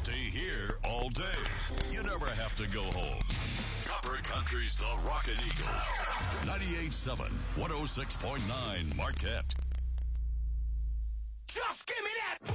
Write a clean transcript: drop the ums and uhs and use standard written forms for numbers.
stay here all day. You never have to go home. Copper Country's The Rockin' Eagle. 98.7, 106.9 Marquette. Just give me that!